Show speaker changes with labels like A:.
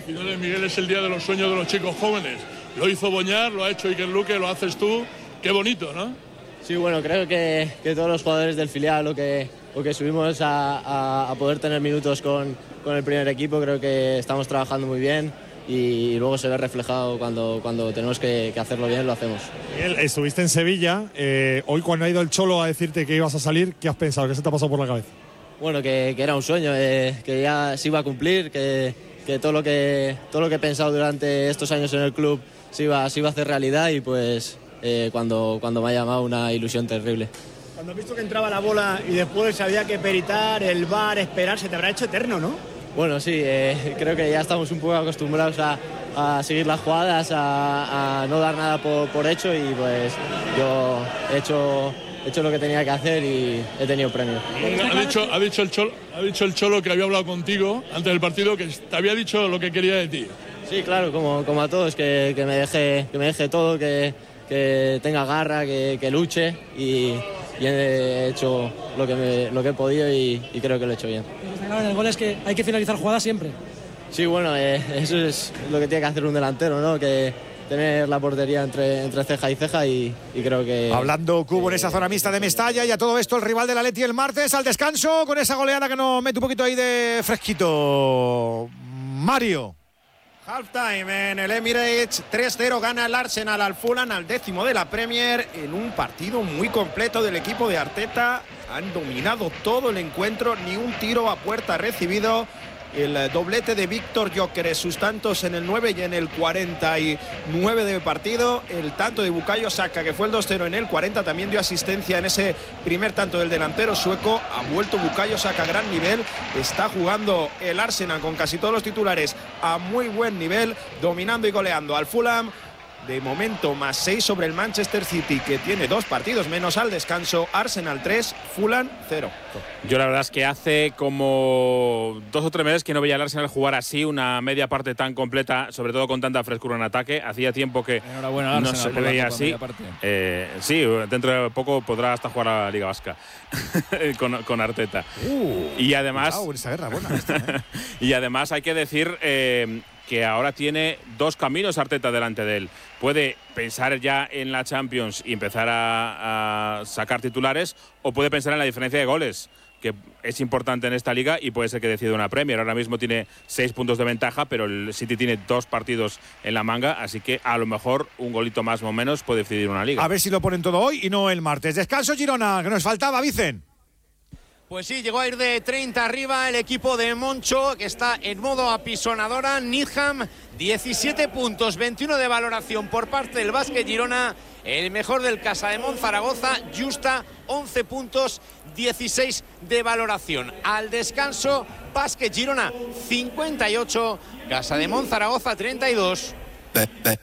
A: finales, Miguel, es el día de los sueños de los chicos jóvenes. Lo hizo Boñar, lo ha hecho Iker Luque, lo haces tú. Qué bonito, ¿no?
B: Sí, bueno, creo que todos los jugadores del filial o que subimos a poder tener minutos con el primer equipo, creo que estamos trabajando muy bien y luego se ve reflejado cuando tenemos que hacerlo bien, lo hacemos.
C: Miguel, estuviste en Sevilla, hoy cuando ha ido el Cholo a decirte que ibas a salir, ¿qué has pensado? ¿Qué se te ha pasado por la cabeza?
B: Bueno, que era un sueño, que ya se iba a cumplir, que todo lo que he pensado durante estos años en el club se iba a hacer realidad y pues cuando me ha llamado, una ilusión terrible.
D: Cuando has visto que entraba la bola y después había que peritar, el VAR, esperar, se te habrá hecho eterno, ¿no?
B: Bueno, sí, creo que ya estamos un poco acostumbrados a seguir las jugadas, a no dar nada por hecho y pues yo he hecho lo que tenía que hacer y he tenido premio.
A: Ha dicho el Cholo que había hablado contigo antes del partido, que te había dicho lo que quería de ti.
B: Sí, claro, como a todos, que me deje todo, que tenga garra, que luche y he hecho lo que he podido y creo que lo he hecho bien.
E: En el gol es que hay que finalizar jugadas siempre.
B: Sí, bueno, eso es lo que tiene que hacer un delantero, ¿no? Que tener la portería entre ceja y ceja y creo que...
F: Hablando Cubo en esa zona mixta de Mestalla y a todo esto el rival del Atleti el martes al descanso con esa goleada que nos mete un poquito ahí de fresquito. Mario.
G: Halftime en el Emirates, 3-0 gana el Arsenal al Fulham, al 10º de la Premier, en un partido muy completo del equipo de Arteta. Han dominado todo el encuentro, ni un tiro a puerta recibido. El doblete de Víctor Gyökeres, sus tantos en el 9 y en el 49 de partido. El tanto de Bukayo Saka, que fue el 2-0 en el 40, también dio asistencia en ese primer tanto del delantero sueco. Ha vuelto Bukayo Saka a gran nivel. Está jugando el Arsenal con casi todos los titulares a muy buen nivel, dominando y goleando al Fulham. De momento más 6 sobre el Manchester City, que tiene 2 partidos menos al descanso. Arsenal 3, Fulham 0.
H: Yo la verdad es que hace como 2 o 3 meses que no veía al Arsenal jugar así, una media parte tan completa, sobre todo con tanta frescura en ataque. Hacía tiempo que no se le veía así. Sí, dentro de poco podrá hasta jugar a la Liga Vasca con Arteta. Y además,
F: esa guerra buena
H: y además hay que decir que ahora tiene 2 caminos Arteta delante de él. Puede pensar ya en la Champions y empezar a sacar titulares, o puede pensar en la diferencia de goles, que es importante en esta liga y puede ser que decida una Premier. Ahora mismo tiene 6 puntos de ventaja, pero el City tiene 2 partidos en la manga, así que a lo mejor un golito más o menos puede decidir una liga.
F: A ver si lo ponen todo hoy y no el martes. Descanso Girona, que nos faltaba, Vicen.
I: Pues sí, llegó a ir de 30 arriba el equipo de Moncho, que está en modo apisonadora. Needham, 17 puntos, 21 de valoración por parte del Basket Girona. El mejor del Casademont Zaragoza, Justa, 11 puntos, 16 de valoración. Al descanso, Basket Girona, 58, Casademont Zaragoza, 32.